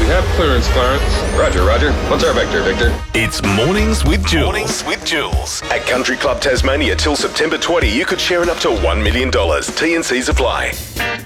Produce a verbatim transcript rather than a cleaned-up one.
We have clearance, Clarence. Roger, Roger. What's our vector, Victor? It's Mornings with Jules. Mornings with Jules. At Country Club Tasmania till September twentieth, you could share in up to one million dollars. T and Cs apply.